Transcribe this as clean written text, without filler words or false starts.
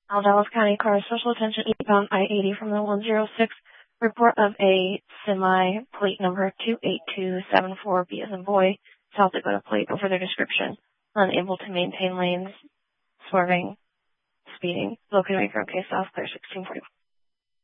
Dallas County Car Special Attention eastbound I-80 from the 106. Report of a semi plate number 28274B as in boy, South Dakota plate over their description. Unable to maintain lanes, swerving, speeding. Located from case South Clear 1640.